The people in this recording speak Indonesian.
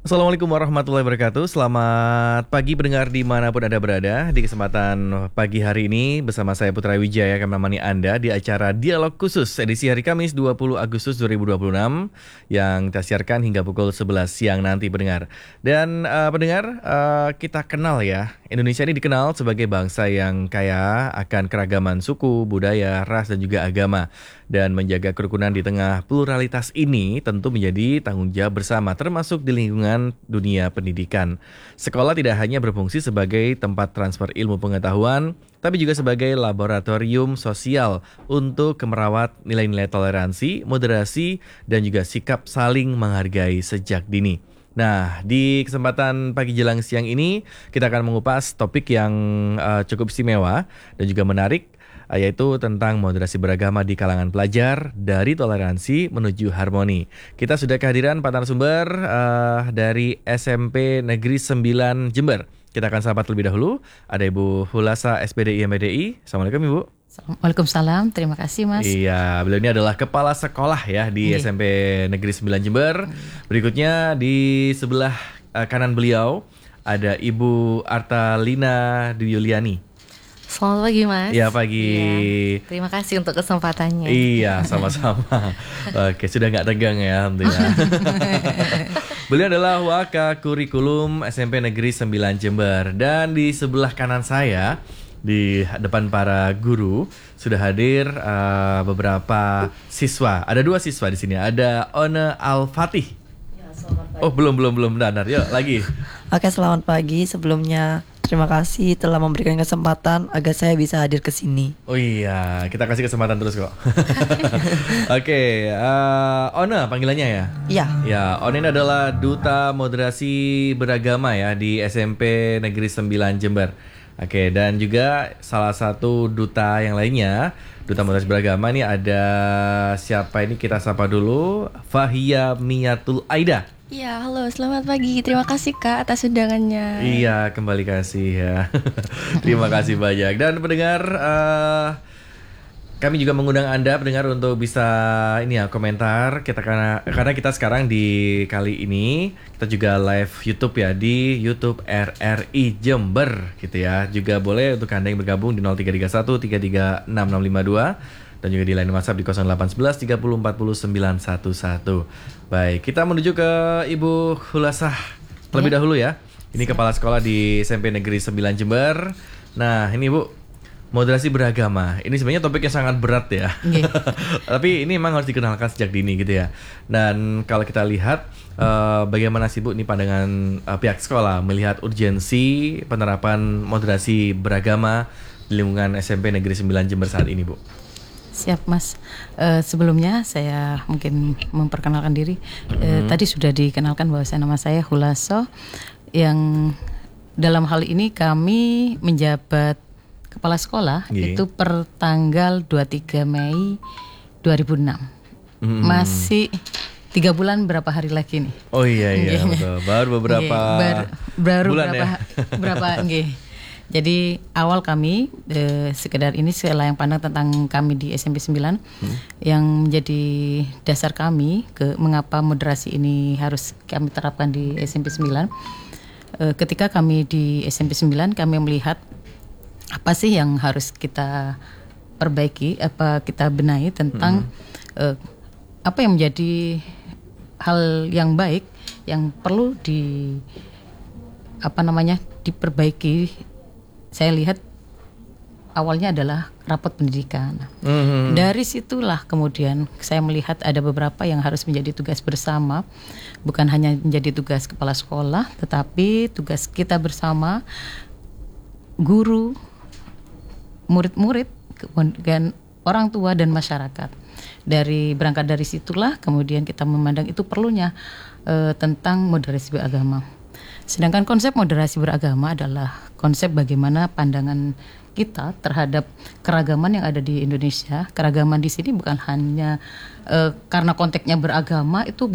Assalamualaikum warahmatullahi wabarakatuh. Selamat pagi pendengar dimanapun Anda berada. Di kesempatan pagi hari ini bersama saya Putra Wijaya akan menemani Anda di acara Dialog Khusus edisi hari Kamis 20 Agustus 2026 yang kita siarkan hingga pukul 11 siang nanti pendengar. Dan pendengar, kita kenal ya, Indonesia ini dikenal sebagai bangsa yang kaya akan keragaman suku, budaya, ras dan juga agama. Dan menjaga kerukunan di tengah pluralitas ini tentu menjadi tanggung jawab bersama, termasuk di lingkungan dunia pendidikan. Sekolah tidak hanya berfungsi sebagai tempat transfer ilmu pengetahuan, tapi juga sebagai laboratorium sosial untuk merawat nilai-nilai toleransi, moderasi, dan juga sikap saling menghargai sejak dini. Nah, di kesempatan pagi jelang siang ini, kita akan mengupas topik yang cukup istimewa dan juga menarik, yaitu tentang moderasi beragama di kalangan pelajar dari toleransi menuju harmoni. Kita sudah kehadiran Pak narasumber dari SMP Negeri 9 Jember. Kita akan sapa terlebih dahulu. Ada Ibu Hulasa SPDI MPDI. Assalamualaikum Ibu. Waalaikumsalam, terima kasih Mas. Iya, beliau ini adalah kepala sekolah ya di SMP Negeri 9 Jember. Berikutnya di sebelah kanan beliau ada Ibu Artalina Dwi Yuliani. Selamat pagi Mas. Iya pagi. Iya, terima kasih untuk kesempatannya. Iya sama-sama. Oke, sudah nggak tegang ya alhamdulillah. Beliau adalah Waka Kurikulum SMP Negeri 9 Jember. Dan di sebelah kanan saya, di depan para guru, sudah hadir beberapa siswa. Ada 2 siswa di sini. Ada Ona Al-Fatih. Ya, selamat pagi. Oh belum benar. Yuk lagi. Oke, selamat pagi. Sebelumnya terima kasih telah memberikan kesempatan agar saya bisa hadir ke sini. Oh iya, kita kasih kesempatan terus kok. Oke, Ona panggilannya ya? Iya. Ya, Ona ini adalah Duta Moderasi Beragama ya di SMP Negeri 9 Jember. Oke, dan juga salah satu duta yang lainnya, Duta Moderasi Beragama ini ada siapa ini, kita sapa dulu, Fahia Miyatul Aida. Ya, halo, selamat pagi. Terima kasih Kak atas undangannya. Iya, kembali kasih ya. Terima kasih banyak. Dan pendengar, kami juga mengundang Anda pendengar untuk bisa ini ya komentar kita karena kita sekarang di kali ini kita juga live YouTube ya di YouTube RRI Jember gitu ya. Juga boleh untuk Anda yang bergabung di 0331 336652 dan juga di line WhatsApp di 0811 30 40 911. Baik, kita menuju ke Ibu Hulasah terlebih dahulu ya. Ini kepala sekolah di SMP Negeri 9 Jember. Nah, ini Bu, moderasi beragama. Ini sebenarnya topik yang sangat berat ya. Tapi ini memang harus dikenalkan sejak dini gitu ya. Dan kalau kita lihat bagaimana sih Bu ini pandangan pihak sekolah melihat urgensi penerapan moderasi beragama di lingkungan SMP Negeri 9 Jember saat ini Bu. Siap Mas. Sebelumnya saya mungkin memperkenalkan diri. Tadi sudah dikenalkan bahwa nama saya Hulaso, yang dalam hal ini kami menjabat kepala sekolah itu per tanggal 23 Mei 2006. Masih 3 bulan berapa hari lagi nih? Oh iya betul. Baru beberapa bulan beberapa, ya. berapa Jadi awal kami sekedar ini selayang pandang tentang kami di SMP 9 yang menjadi dasar kami mengapa moderasi ini harus kami terapkan di SMP 9. Ketika kami di SMP 9 kami melihat apa sih yang harus kita perbaiki, apa kita benahi tentang apa yang menjadi hal yang baik yang perlu diperbaiki. Saya lihat awalnya adalah rapot pendidikan. Dari situlah kemudian saya melihat ada beberapa yang harus menjadi tugas bersama, bukan hanya menjadi tugas kepala sekolah, tetapi tugas kita bersama, guru, murid-murid, kemudian orang tua dan masyarakat. Berangkat dari situlah kemudian kita memandang itu perlunya tentang moderasi beragama. Sedangkan konsep moderasi beragama adalah konsep bagaimana pandangan kita terhadap keragaman yang ada di Indonesia. Keragaman di sini bukan hanya karena konteksnya beragama, itu